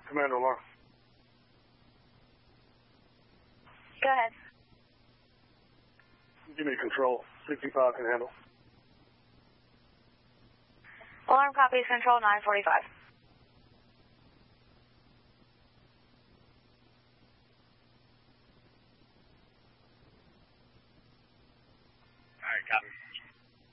Commander alarm. Go ahead. Give me control. 65 can handle. Alarm copies, control 945.